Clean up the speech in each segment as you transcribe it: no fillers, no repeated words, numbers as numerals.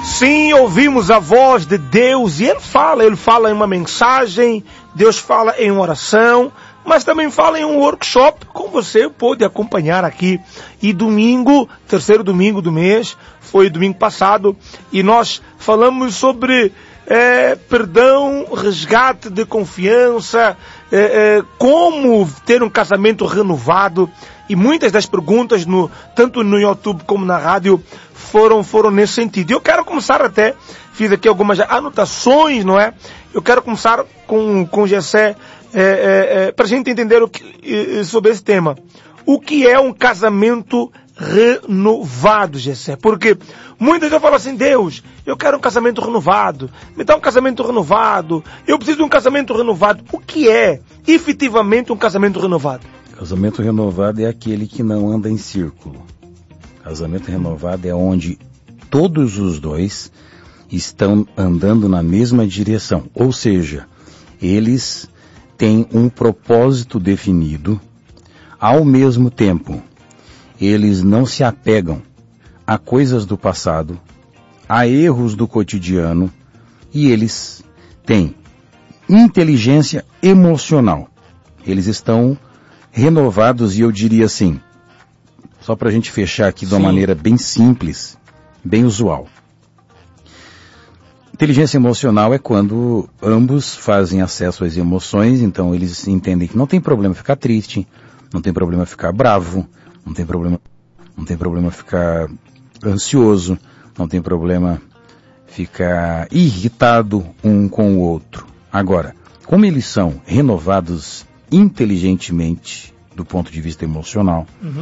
Sim, ouvimos a voz de Deus e Ele fala em uma mensagem, Deus fala em uma oração, mas também fala em um workshop, como você pôde acompanhar aqui. E domingo, terceiro domingo do mês, foi domingo passado, e nós falamos sobre perdão, resgate de confiança, como ter um casamento renovado. E muitas das perguntas, tanto no YouTube como na rádio, foram nesse sentido. Eu quero começar fiz aqui algumas anotações, não é? Eu quero começar com Gessé, para a gente entender sobre esse tema. O que é um casamento renovado, Gessé? Porque muitas vezes eu falo assim: Deus, eu quero um casamento renovado, me dá um casamento renovado, eu preciso de um casamento renovado. O que é efetivamente um casamento renovado? Casamento renovado é aquele que não anda em círculo. Casamento renovado é onde todos os dois estão andando na mesma direção. Ou seja, eles têm um propósito definido. Ao mesmo tempo, eles não se apegam a coisas do passado, a erros do cotidiano, e eles têm inteligência emocional. Eles estão renovados, e eu diria assim, só para a gente fechar aqui de uma maneira bem simples, bem usual. Inteligência emocional é quando ambos fazem acesso às emoções, então eles entendem que não tem problema ficar triste, não tem problema ficar bravo, não tem problema ficar ansioso, não tem problema ficar irritado um com o outro. Agora, como eles são renovados inteligentemente do ponto de vista emocional,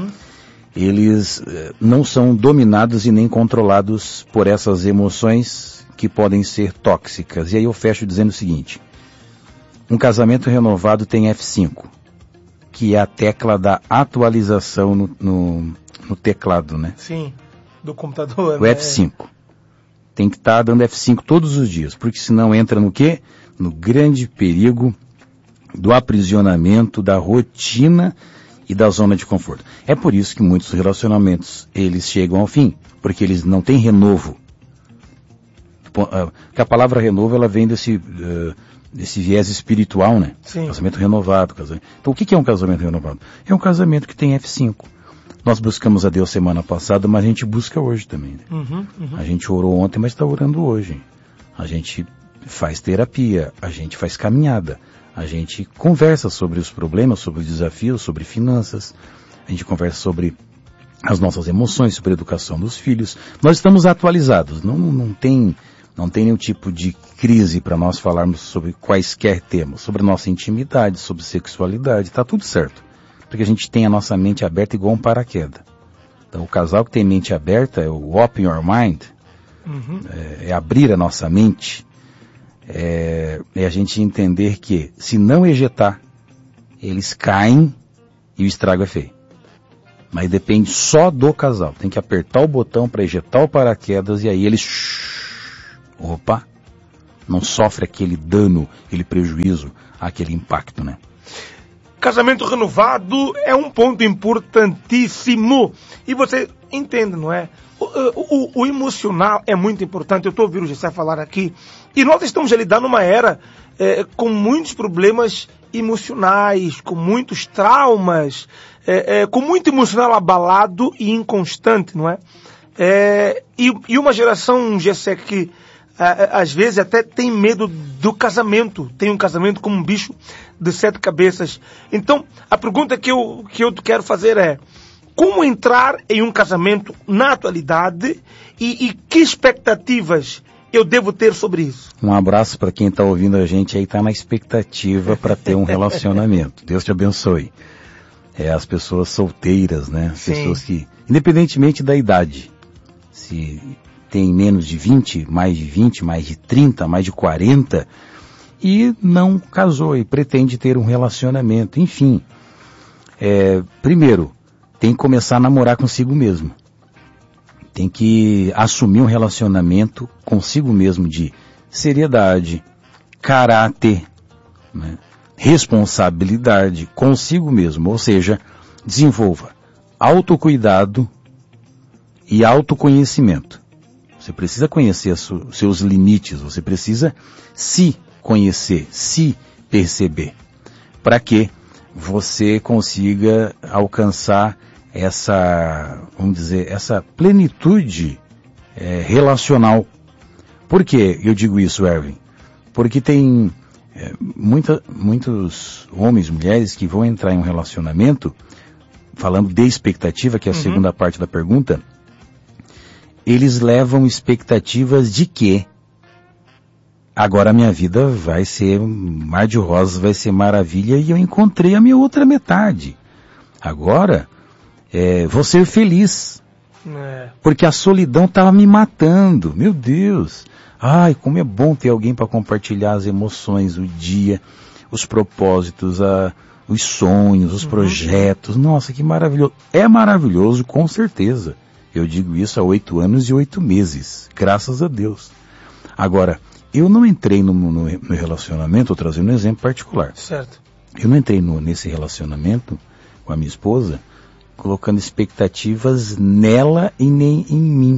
eles não são dominados e nem controlados por essas emoções que podem ser tóxicas. E aí eu fecho dizendo o seguinte: um casamento renovado tem F5, que é a tecla da atualização no teclado, né? Sim, do computador. O F5. Tem que estar dando F5 todos os dias, porque senão entra no quê? No grande perigo do aprisionamento, da rotina e da zona de conforto. É por isso que muitos relacionamentos, eles chegam ao fim, porque eles não têm renovo. Porque a palavra renovo, ela vem desse viés espiritual, né? Sim. Casamento renovado. Então, o que é um casamento renovado? É um casamento que tem F5. Nós buscamos a Deus semana passada, mas a gente busca hoje também, né? A gente orou ontem, mas está orando hoje. A gente faz terapia, a gente faz caminhada, a gente conversa sobre os problemas, sobre os desafios, sobre finanças, a gente conversa sobre as nossas emoções, sobre a educação dos filhos. Nós estamos atualizados, não tem nenhum tipo de crise para nós falarmos sobre quaisquer temas, sobre a nossa intimidade, sobre sexualidade, está tudo certo. Porque a gente tem a nossa mente aberta igual um paraquedas. Então o casal que tem mente aberta é o open your mind, é abrir a nossa mente, é a gente entender que se não ejetar, eles caem e o estrago é feio. Mas depende só do casal. Tem que apertar o botão para ejetar o paraquedas e aí eles não sofre aquele dano, aquele prejuízo, aquele impacto, né? Casamento renovado é um ponto importantíssimo. E você entende, não é? O emocional é muito importante. Eu estou ouvindo o Gessé falar aqui. E nós estamos a lidar numa era com muitos problemas emocionais, com muitos traumas, com muito emocional abalado e inconstante, não é? E uma geração, Gessé, que às vezes até tem medo do casamento. Tem um casamento como um bicho de 7 cabeças. Então, a pergunta que eu quero fazer é: como entrar em um casamento na atualidade e que expectativas eu devo ter sobre isso? Um abraço para quem está ouvindo a gente aí, está na expectativa para ter um relacionamento. Deus te abençoe. As pessoas solteiras, né? As pessoas que, independentemente da idade, se tem menos de 20, mais de 30, mais de 40, e não casou e pretende ter um relacionamento. Enfim, primeiro, tem que começar a namorar consigo mesmo. Tem que assumir um relacionamento consigo mesmo de seriedade, caráter, né, responsabilidade consigo mesmo. Ou seja, desenvolva autocuidado e autoconhecimento. Você precisa conhecer os seus limites, você precisa se conhecer, se perceber, para que você consiga alcançar essa, vamos dizer, essa plenitude relacional. Por que eu digo isso, Erwin? Porque tem muitos homens e mulheres que vão entrar em um relacionamento, falando de expectativa, que é a segunda parte da pergunta, eles levam expectativas de que agora a minha vida vai ser mar de rosas, vai ser maravilha, e eu encontrei a minha outra metade. Agora, vou ser feliz. Porque a solidão estava me matando. Meu Deus. Ai, como é bom ter alguém para compartilhar as emoções, o dia, os propósitos, os sonhos, os projetos. Nossa, que maravilhoso. É maravilhoso, com certeza. Eu digo isso há 8 anos e 8 meses. Graças a Deus. Agora, eu não entrei no relacionamento, estou trazendo um exemplo particular. Certo. Eu não entrei nesse relacionamento com a minha esposa colocando expectativas nela e nem em mim.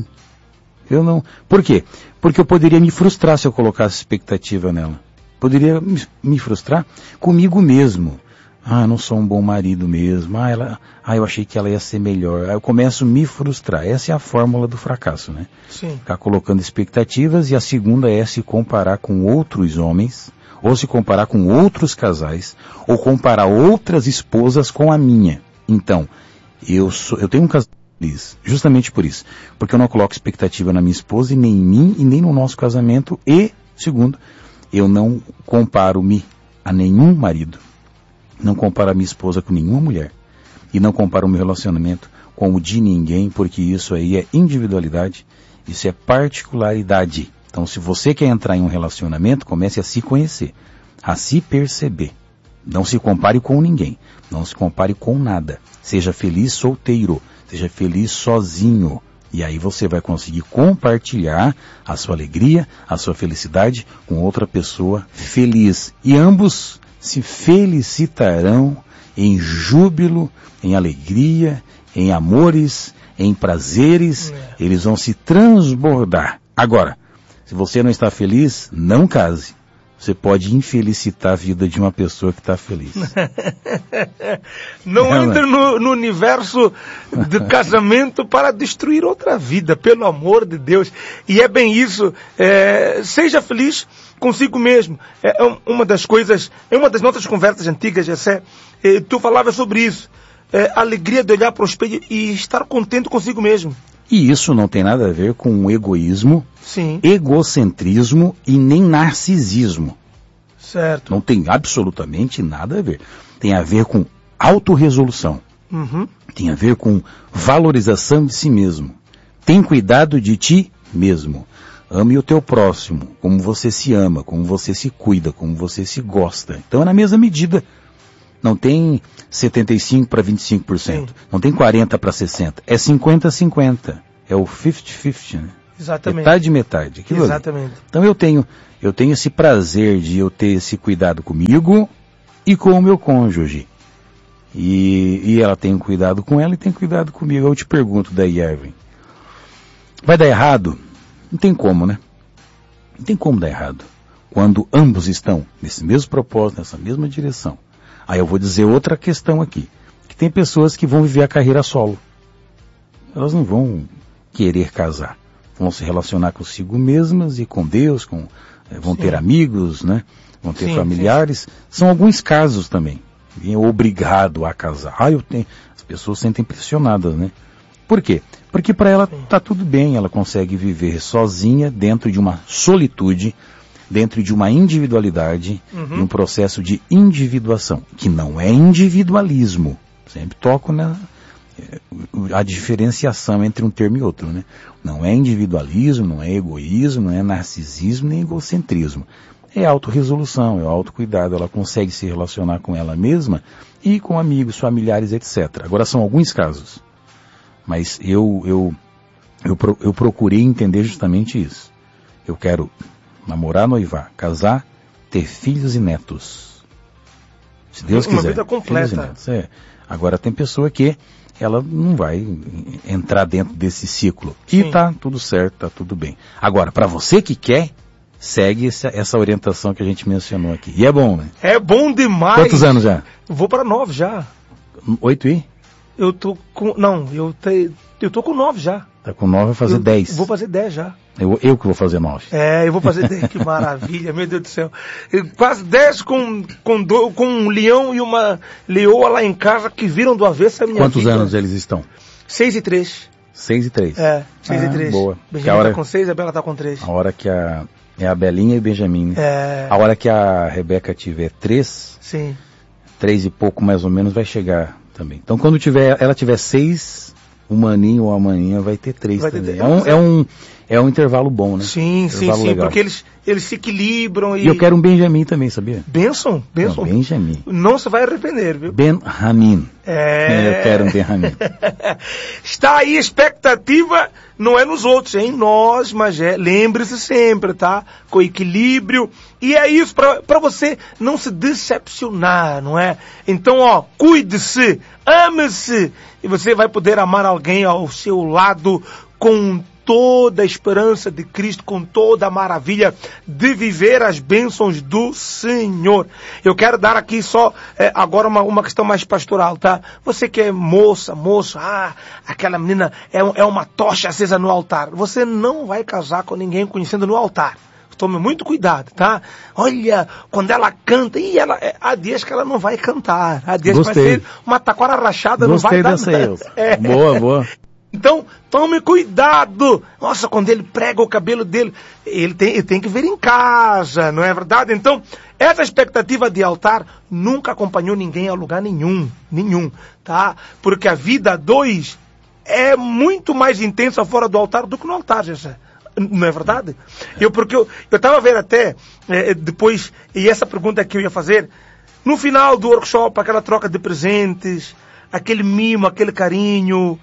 Eu não... Por quê? Porque eu poderia me frustrar se eu colocasse expectativa nela. Poderia me frustrar comigo mesmo. Ah, eu não sou um bom marido mesmo. Eu achei que ela ia ser melhor. Aí eu começo a me frustrar. Essa é a fórmula do fracasso, né? Sim. Ficar colocando expectativas, e a segunda é se comparar com outros homens, ou se comparar com outros casais, ou comparar outras esposas com a minha. Então, eu tenho um casamento feliz, justamente por isso. Porque eu não coloco expectativa na minha esposa, e nem em mim, e nem no nosso casamento. E, segundo, eu não comparo-me a nenhum marido. Não comparo a minha esposa com nenhuma mulher. E não comparo o meu relacionamento com o de ninguém, porque isso aí é individualidade, isso é particularidade. Então, se você quer entrar em um relacionamento, comece a se conhecer, a se perceber. Não se compare com ninguém, não se compare com nada. Seja feliz solteiro, seja feliz sozinho. E aí você vai conseguir compartilhar a sua alegria, a sua felicidade com outra pessoa feliz. E ambos se felicitarão em júbilo, em alegria, em amores, em prazeres. Eles vão se transbordar. Agora, se você não está feliz, não case. Você pode infelicitar a vida de uma pessoa que está feliz. Não entre no universo do casamento para destruir outra vida, pelo amor de Deus. E é bem isso. Seja feliz consigo mesmo. Uma das coisas, em uma das nossas conversas antigas, Jessé, tu falavas sobre isso. A alegria de olhar para o espelho e estar contente consigo mesmo. E isso não tem nada a ver com egoísmo, sim, egocentrismo e nem narcisismo. Certo. Não tem absolutamente nada a ver. Tem a ver com autorresolução. Tem a ver com valorização de si mesmo. Tem cuidado de ti mesmo. Ame o teu próximo, como você se ama, como você se cuida, como você se gosta. Então é na mesma medida. Não tem 75% para 25%. Sim. Não tem 40% para 60%. É 50-50. É o 50-50, né? Exatamente. Metade. Exatamente. Ali. Então eu tenho esse prazer de eu ter esse cuidado comigo e com o meu cônjuge. E ela tem um cuidado com ela e tem cuidado comigo. Eu te pergunto daí, Erwin. Vai dar errado? Não tem como, né? Não tem como dar errado. Quando ambos estão nesse mesmo propósito, nessa mesma direção. Aí eu vou dizer outra questão aqui, que tem pessoas que vão viver a carreira solo. Elas não vão querer casar. Vão se relacionar consigo mesmas e com Deus, vão ter amigos, né? Vão ter familiares. Sim. São alguns casos também. É obrigado a casar. As pessoas se sentem pressionadas, né? Por quê? Porque para ela está tudo bem, ela consegue viver sozinha dentro de uma solitude, dentro de uma individualidade, e um processo de individuação, que não é individualismo. Sempre toco a diferenciação entre um termo e outro, né? Não é individualismo, não é egoísmo, não é narcisismo, nem egocentrismo. É autorresolução, é autocuidado, ela consegue se relacionar com ela mesma e com amigos, familiares, etc. Agora são alguns casos, mas eu procurei entender justamente isso. Eu quero namorar, noivar, casar, ter filhos e netos. Se Deus quiser. Uma vida completa. Agora tem pessoa que ela não vai entrar dentro desse ciclo. Sim. E tá tudo certo, tá tudo bem. Agora, para você que quer, segue essa orientação que a gente mencionou aqui. E é bom, né? É bom demais. Quantos anos já? Vou para 9 já. 8 e? Eu tô com... Não, eu tô com 9 já. Tá com 9, vai fazer 10. Vou fazer 10 já. Eu que vou fazer 9. Eu vou fazer 10. Que maravilha, meu Deus do céu. Quase 10 com um leão e uma leoa lá em casa que viram do avesso a minha Quantos vida. anos eles estão? 6 e 3. 6 e 3. 6 e 3. Boa. Benjamin tá com 6, a Bela tá com 3. A hora que é a Belinha e o Benjamin, né? É. A hora que a Rebeca tiver 3, Sim. 3 e pouco mais ou menos, vai chegar também. Então quando ela tiver 6, o maninho ou a maninha vai ter 3 também. É um intervalo bom, né? Sim, legal. porque eles se equilibram e... E eu quero um Benjamin também, sabia? Benção. Não, Benjamin. Não se vai arrepender, viu? Benjamin. Eu quero um Benjamin. Está aí a expectativa, não é nos outros, é em nós, mas lembre-se sempre, tá? Com equilíbrio. E é isso, para você não se decepcionar, não é? Então, cuide-se, ame-se, e você vai poder amar alguém ao seu lado com toda a esperança de Cristo, com toda a maravilha de viver as bênçãos do Senhor. Eu quero dar aqui só agora uma questão mais pastoral, tá? Você que é moço, aquela menina é uma tocha acesa no altar. Você não vai casar com ninguém conhecendo no altar. Tome muito cuidado, tá? Olha, quando ela canta, há dias que ela não vai cantar. Há dias que vai ser uma taquara rachada, não vai dar nada. Boa. Então, tome cuidado. Nossa, quando ele prega o cabelo dele, ele tem que ver em casa, não é verdade? Então, essa expectativa de altar nunca acompanhou ninguém a lugar nenhum, tá? Porque a vida a dois é muito mais intensa fora do altar do que no altar, José. Não é verdade? Porque eu estava a ver até, depois, e essa pergunta que eu ia fazer, no final do workshop, aquela troca de presentes, aquele mimo, aquele carinho.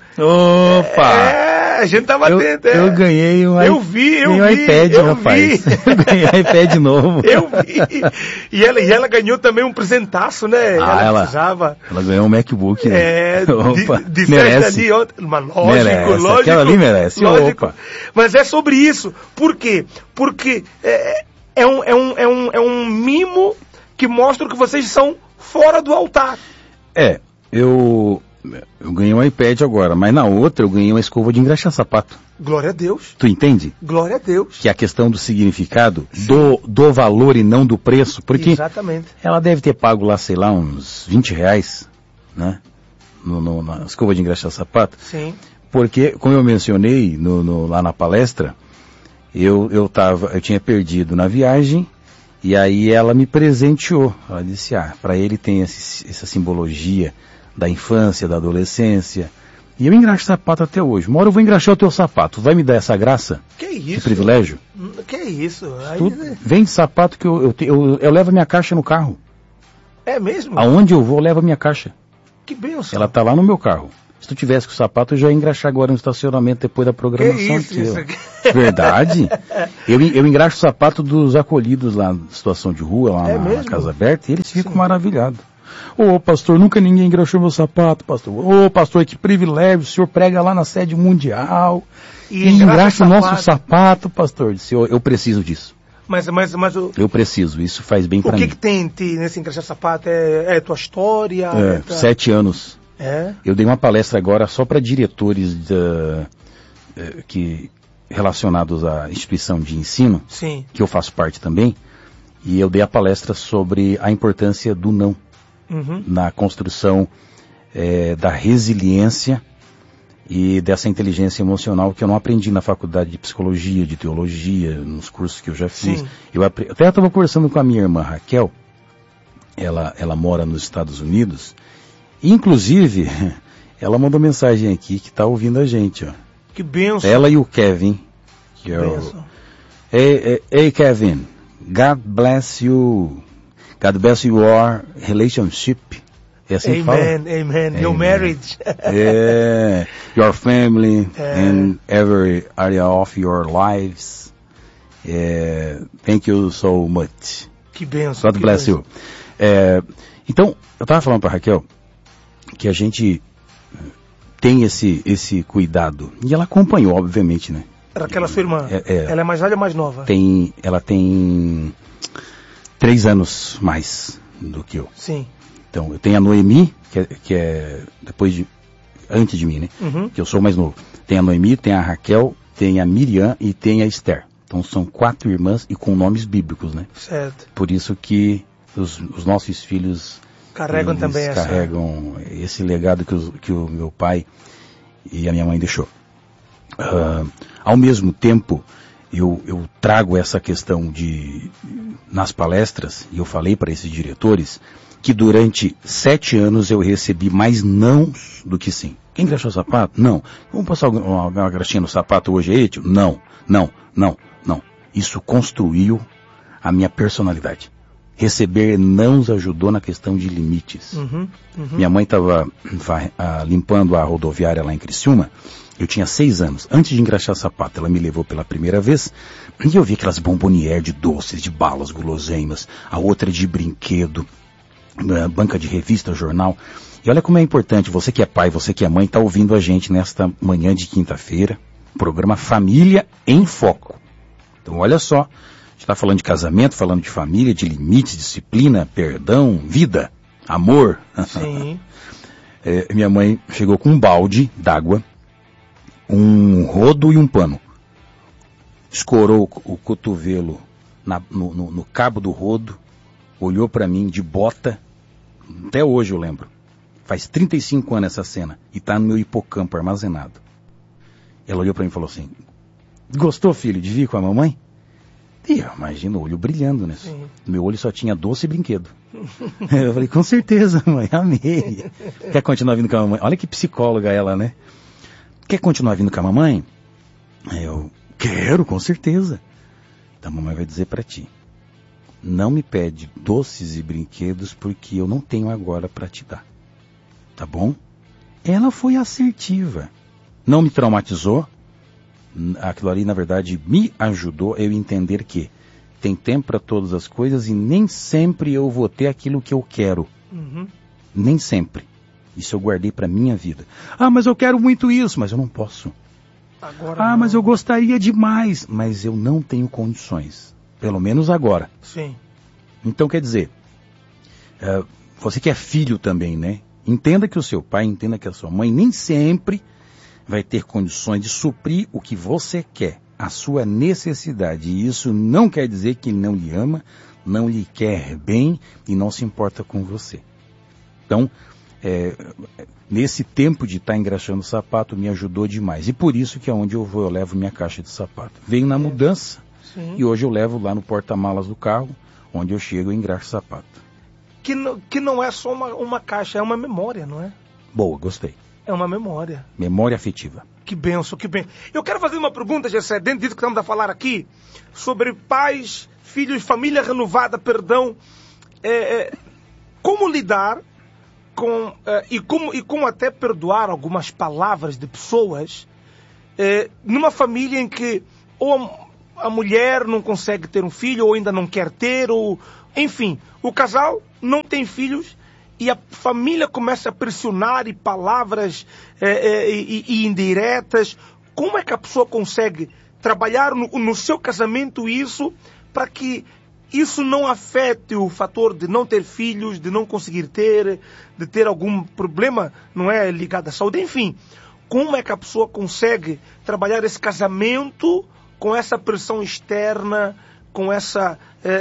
Opa! A gente tava atento. Eu ganhei um iPad, rapaz. Eu ganhei um iPad novo. Eu vi. E ela ganhou também um presentaço, né? Ela ganhou um MacBook, né? Opa, de festa ali ontem. Mas lógico. Aquela ali merece. Lógico. Opa. Mas é sobre isso. Por quê? Porque é um mimo que mostra que vocês são fora do altar. Eu ganhei um iPad agora, mas na outra eu ganhei uma escova de engraxar sapato. Glória a Deus. Tu entende? Glória a Deus. Que é a questão do significado, do valor e não do preço, porque exatamente. Ela deve ter pago lá, sei lá, uns R$20, né? Na escova de engraxar sapato. Sim. Porque, como eu mencionei lá na palestra, eu tinha perdido na viagem. E aí ela me presenteou. Ela disse, para ele tem essa simbologia da infância, da adolescência. E eu engraxo sapato até hoje. Uma hora eu vou engraxar o teu sapato. Vai me dar essa graça? Que isso? Que privilégio? Que isso? Vende sapato que eu levo a minha caixa no carro. É mesmo? Aonde eu vou, eu levo a minha caixa. Que bênção. Ela tá lá no meu carro. Se tu tivesse com o sapato, eu já ia engraxar agora no estacionamento depois da programação. Que isso aqui? Verdade? Eu engraxo o sapato dos acolhidos lá na situação de rua, lá na Casa Aberta, e eles ficam maravilhados. Pastor, nunca ninguém engraxou meu sapato, pastor. Pastor, que privilégio, o senhor prega lá na sede mundial e engraxa o nosso sapato, pastor. Disse, eu preciso disso. Mas eu preciso, isso faz bem para mim. O que tem nesse engraxar sapato? É tua história? 7 anos. Eu dei uma palestra agora só para diretores relacionados à instituição de ensino, sim, que eu faço parte também, e eu dei a palestra sobre a importância do não na construção da resiliência e dessa inteligência emocional que eu não aprendi na faculdade de psicologia, de teologia, nos cursos que eu já fiz. Sim. Até estava conversando com a minha irmã Raquel, ela mora nos Estados Unidos. Inclusive, ela mandou mensagem aqui que está ouvindo a gente, ó. Que benção. Ela e o Kevin. Que é Hey, Kevin, God bless you. God bless your relationship. É assim que fala? Amen. Your marriage. Your family and every area of your lives. Thank you so much. Que benção. God bless you. Então, eu estava falando para Raquel que a gente tem esse cuidado. E ela acompanhou, obviamente, né? Raquel, a sua irmã, ela é mais velha ou mais nova? Ela tem 3 anos mais do que eu. Sim. Então, eu tenho a Noemi, que é antes de mim, né? Uhum. Que eu sou mais novo. Tem a Noemi, tem a Raquel, tem a Miriam e tem a Esther. Então, são 4 irmãs e com nomes bíblicos, né? Certo. Por isso que os nossos filhos carregam esse legado que o meu pai e a minha mãe deixou. Ao mesmo tempo, eu trago essa questão nas palestras, e eu falei para esses diretores, que durante 7 anos eu recebi mais nãos do que sim. Quem engraxou o sapato? Não. Vamos passar uma graxinha no sapato hoje, Etio? Não. Isso construiu a minha personalidade. Receber nãos ajudou na questão de limites. Uhum. Minha mãe estava limpando a rodoviária lá em Criciúma. Eu tinha 6 anos. Antes de engraxar sapato, ela me levou pela primeira vez e eu vi aquelas bombonières de doces, de balas, guloseimas, a outra de brinquedo, banca de revista, jornal. E olha como é importante, você que é pai, você que é mãe, está ouvindo a gente nesta manhã de quinta-feira, programa Família em Foco. Então olha só, a gente está falando de casamento, falando de família, de limites, disciplina, perdão, vida, amor. Sim. Minha mãe chegou com um balde d'água, um rodo e um pano. Escorou o cotovelo no cabo do rodo, olhou para mim de bota, até hoje eu lembro. Faz 35 anos essa cena e está no meu hipocampo armazenado. Ela olhou para mim e falou assim: gostou, filho, de vir com a mamãe? E eu imagino o olho brilhando, né? Sim. Meu olho só tinha doce e brinquedo. Eu falei, com certeza, mãe, amei. Quer continuar vindo com a mamãe? Olha que psicóloga ela, né? Quer continuar vindo com a mamãe? Eu quero, com certeza. Então a mamãe vai dizer para ti: não me pede doces e brinquedos porque eu não tenho agora para te dar. Tá bom? Ela foi assertiva. Não me traumatizou. Aquilo ali, na verdade, me ajudou a eu entender que tem tempo para todas as coisas e nem sempre eu vou ter aquilo que eu quero. Uhum. Nem sempre. Isso eu guardei para minha vida. Ah, mas eu quero muito isso, mas eu não posso. Agora não. Mas eu gostaria demais, mas eu não tenho condições. Pelo menos agora. Sim. Então, quer dizer, você que é filho também, né? Entenda que o seu pai, entenda que a sua mãe nem sempre vai ter condições de suprir o que você quer, a sua necessidade. E isso não quer dizer que ele não lhe ama, não lhe quer bem e não se importa com você. Então, nesse tempo de estar engraxando o sapato, me ajudou demais. E por isso que aonde eu vou, eu levo minha caixa de sapato. Veio na mudança. Sim. E hoje eu levo lá no porta-malas do carro, onde eu chego e engraxo o sapato. Que não é só uma caixa, é uma memória, não é? Boa, gostei. É uma memória. Memória afetiva. Que benção, que benção. Eu quero fazer uma pergunta, Gessé, dentro disso que estamos a falar aqui, sobre pais, filhos, família renovada, perdão. Como lidar com, e como até perdoar algumas palavras de pessoas numa família em que ou a mulher não consegue ter um filho, ou ainda não quer ter, ou enfim, o casal não tem filhos e a família começa a pressionar e palavras e indiretas. Como é que a pessoa consegue trabalhar no seu casamento isso para que isso não afete o fator de não ter filhos, de não conseguir ter, de ter algum problema, não é, ligado à saúde, enfim. Como é que a pessoa consegue trabalhar esse casamento com essa pressão externa, com essas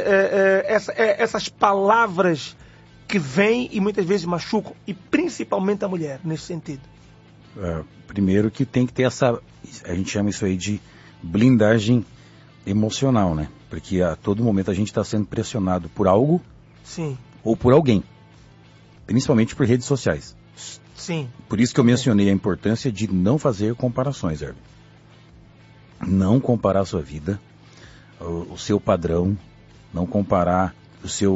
palavras que vêm e muitas vezes machucam, e principalmente a mulher, nesse sentido? Primeiro que tem que ter a gente chama isso aí de blindagem emocional, né? Porque a todo momento a gente está sendo pressionado por algo. Sim. Ou por alguém. Principalmente por redes sociais. Sim. Por isso que eu mencionei a importância de não fazer comparações, Herb. Não comparar a sua vida, o seu padrão, não comparar o seu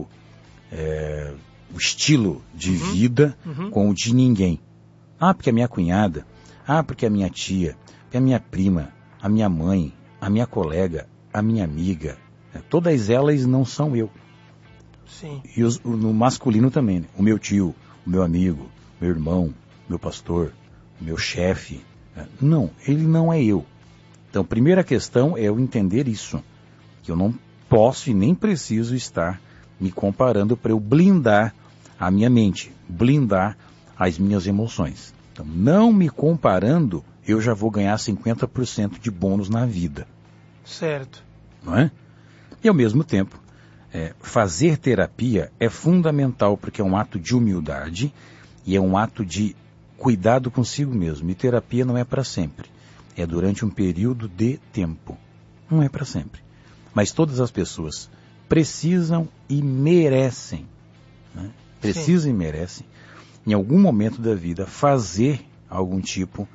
o estilo de vida com o de ninguém. Porque a minha cunhada, porque a minha tia, porque a minha prima, a minha mãe, a minha colega, a minha amiga, todas elas não são eu. Sim. E no masculino também, né? O meu tio, o meu amigo, meu irmão, meu pastor, meu chefe. Não, ele não é eu. Então, a primeira questão é eu entender isso, que eu não posso e nem preciso estar me comparando para eu blindar a minha mente, blindar as minhas emoções. Então, não me comparando, eu já vou ganhar 50% de bônus na vida. Certo. Não é? E ao mesmo tempo, fazer terapia é fundamental porque é um ato de humildade e é um ato de cuidado consigo mesmo. E terapia não é para sempre. É durante um período de tempo. Não é para sempre. Mas todas as pessoas precisam e merecem, né? Precisam e merecem, em algum momento da vida, fazer algum tipo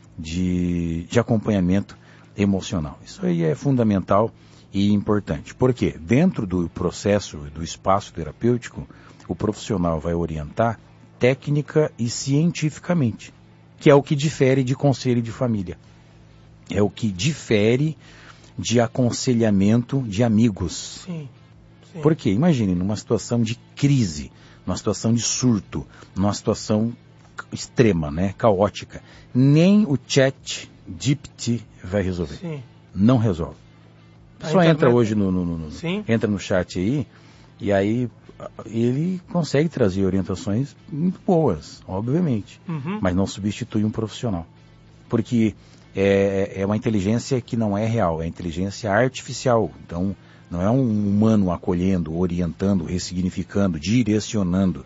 de acompanhamento emocional. Isso aí é fundamental e importante. Por quê? Dentro do processo, do espaço terapêutico, o profissional vai orientar técnica e cientificamente, que é o que difere de conselho de família. É o que difere de aconselhamento de amigos. Sim. Por quê? Imagine, numa situação de crise, numa situação de surto, numa situação extrema, né, caótica, nem o ChatGPT vai resolver. Sim. Não resolve. Só entra hoje entra no chat aí, e aí ele consegue trazer orientações muito boas, obviamente, mas não substitui um profissional. Porque é uma inteligência que não é real, é inteligência artificial. Então, não é um humano acolhendo, orientando, ressignificando, direcionando.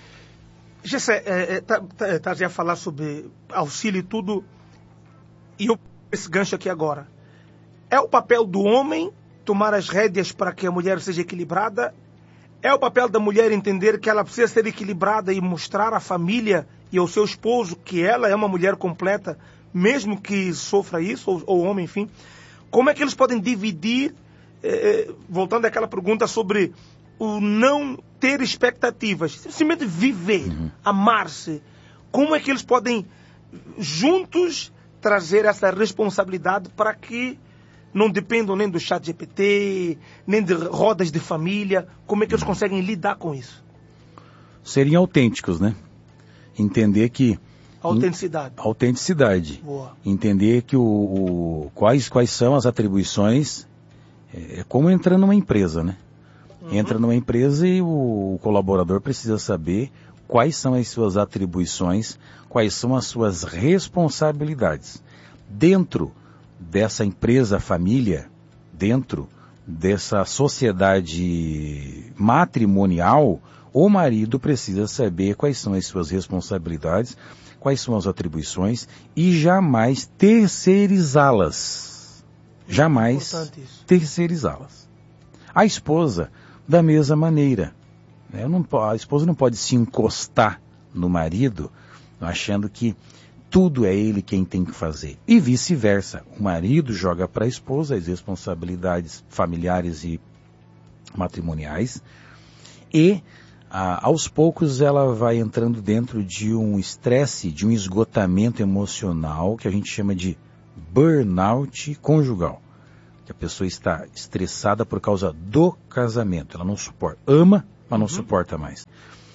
Gessé, tá a falar sobre auxílio e tudo, e eu esse gancho aqui agora. É o papel do homem tomar as rédeas para que a mulher seja equilibrada? É o papel da mulher entender que ela precisa ser equilibrada e mostrar à família e ao seu esposo que ela é uma mulher completa, mesmo que sofra isso, ou homem, enfim? Como é que eles podem dividir, voltando àquela pergunta sobre o não ter expectativas, simplesmente viver, amar-se? Como é que eles podem, juntos, trazer essa responsabilidade para que não dependam nem do ChatGPT, nem de rodas de família? Como é que eles conseguem lidar com isso? Serem autênticos, né? Entender que... Autenticidade. Boa. Entender que quais são as atribuições. É como entrar numa empresa, né? Entra numa empresa e o colaborador precisa saber quais são as suas atribuições, quais são as suas responsabilidades. Dentro dessa empresa, família, dentro dessa sociedade matrimonial, o marido precisa saber quais são as suas responsabilidades, quais são as atribuições e jamais terceirizá-las. Jamais terceirizá-las. A esposa, da mesma maneira. A esposa não pode se encostar no marido achando que tudo é ele quem tem que fazer. E vice-versa. O marido joga para a esposa as responsabilidades familiares e matrimoniais e aos poucos ela vai entrando dentro de um estresse, de um esgotamento emocional que a gente chama de burnout conjugal. Que a pessoa está estressada por causa do casamento. Ela não suporta. Ama, mas não suporta mais.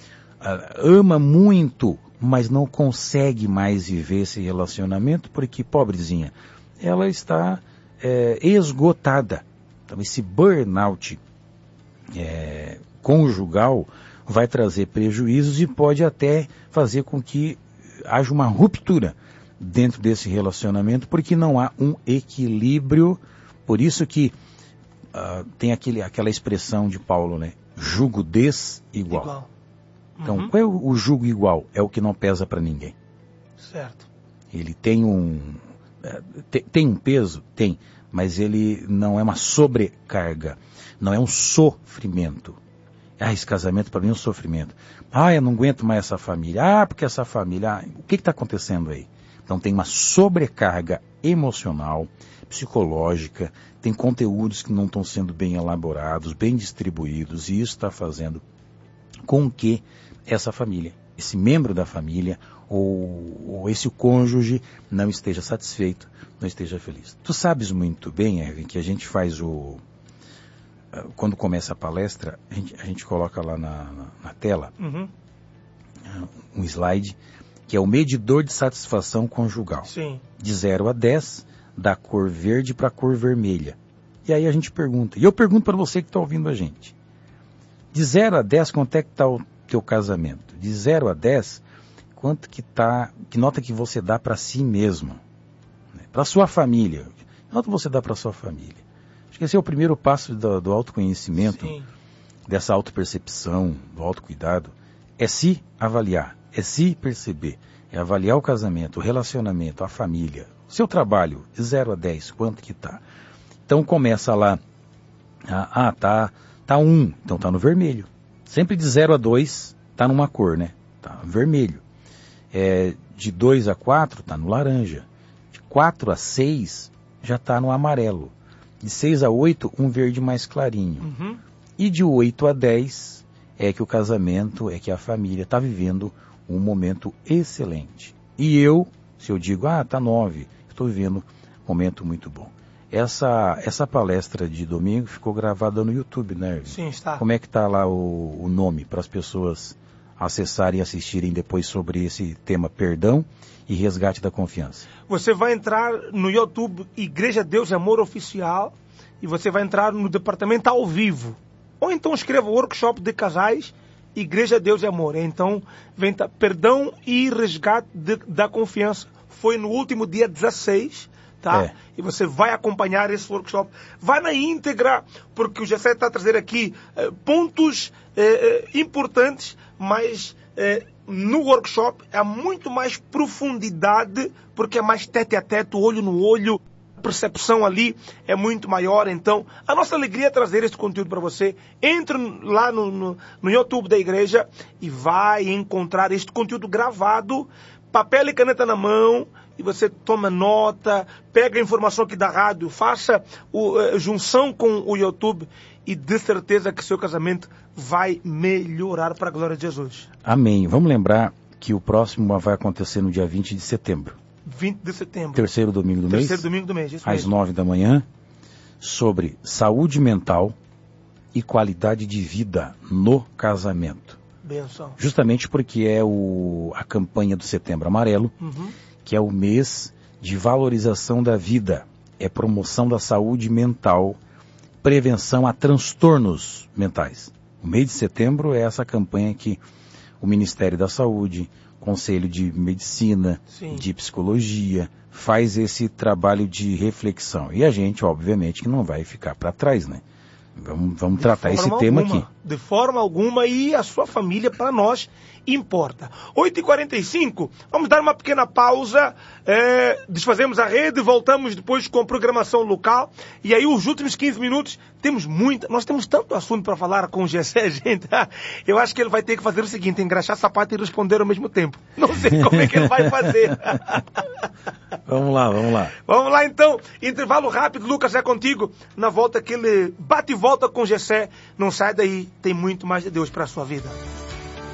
Ama muito, mas não consegue mais viver esse relacionamento porque, pobrezinha, ela está esgotada. Então, esse burnout conjugal vai trazer prejuízos e pode até fazer com que haja uma ruptura dentro desse relacionamento, porque não há um equilíbrio. Por isso que tem aquela expressão de Paulo, né? Jugo desigual. Então, qual é o jugo igual? É o que não pesa para ninguém. Certo. Ele tem tem um peso? Tem, mas ele não é uma sobrecarga, não é um sofrimento. Esse casamento para mim é um sofrimento. Eu não aguento mais essa família. Porque essa família... o que está acontecendo aí? Então tem uma sobrecarga emocional, psicológica, tem conteúdos que não estão sendo bem elaborados, bem distribuídos, e isso está fazendo com que essa família, esse membro da família, ou esse cônjuge não esteja satisfeito, não esteja feliz. Tu sabes muito bem, Erwin, que a gente faz quando começa a palestra, a gente coloca lá na tela um slide que é o medidor de satisfação conjugal. Sim. De 0 a 10, da cor verde para a cor vermelha. E aí a gente pergunta, e eu pergunto para você que está ouvindo a gente, de 0 a 10, quanto é que está o teu casamento? De 0 a 10, quanto que nota que você dá para si mesmo? Para sua família? Que nota você dá para sua família? Acho que esse é o primeiro passo do autoconhecimento, Sim. dessa autopercepção, do autocuidado, é se avaliar, é se perceber, é avaliar o casamento, o relacionamento, a família, o seu trabalho, de 0 a 10, quanto que está? Então começa lá, tá 1, então tá no vermelho. Sempre de 0 a 2, tá numa cor, né? Tá vermelho. De 2 a 4, tá no laranja. De 4 a 6, já tá no amarelo. De 6 a 8, um verde mais clarinho. Uhum. E de 8 a 10, é que o casamento, é que a família tá vivendo um momento excelente. E eu, se eu digo, tá 9, estou vivendo um momento muito bom. Essa palestra de domingo ficou gravada no YouTube, né, Erwin? Sim, está. Como é que está lá o nome para as pessoas acessarem e assistirem depois sobre esse tema perdão e resgate da confiança? Você vai entrar no YouTube Igreja Deus e Amor Oficial e você vai entrar no departamento ao vivo. Ou então escreva Workshop de Casais Igreja Deus e Amor. Então vem perdão e resgate da confiança. Foi no último dia 16. Tá? E você vai acompanhar esse workshop. Vai na íntegra, porque o Gessé está a trazer aqui pontos importantes, mas no workshop há muito mais profundidade, porque é mais tete a tete, olho no olho, a percepção ali é muito maior. Então, a nossa alegria é trazer esse conteúdo para você. Entre lá no YouTube da igreja e vai encontrar este conteúdo gravado, papel e caneta na mão, e você toma nota, pega a informação aqui da rádio, faça junção com o YouTube e dê certeza que seu casamento vai melhorar para a glória de Jesus. Amém. Vamos lembrar que o próximo vai acontecer no dia 20 de setembro. 20 de setembro. Terceiro domingo do mês. Terceiro domingo do mês, isso às mesmo. 9 da manhã, sobre saúde mental e qualidade de vida no casamento. Benção. Justamente porque é a campanha do Setembro Amarelo, que é o mês de valorização da vida, é promoção da saúde mental, prevenção a transtornos mentais. O mês de setembro é essa campanha que o Ministério da Saúde, Conselho de Medicina, Sim. de Psicologia, faz esse trabalho de reflexão. E a gente, obviamente, que não vai ficar para trás, né? Vamos tratar esse tema aqui. De forma alguma, e a sua família, para nós, importa. 8h45, vamos dar uma pequena pausa, desfazemos a rede, voltamos depois com a programação local, e aí os últimos 15 minutos, nós temos tanto assunto para falar com o Gessé, gente, eu acho que ele vai ter que fazer o seguinte, engraxar sapato e responder ao mesmo tempo. Não sei como é que ele vai fazer. Vamos lá. Vamos lá então, intervalo rápido, Lucas, é contigo, na volta aquele bate e volta com o Gessé, não sai daí, tem muito mais de Deus para a sua vida.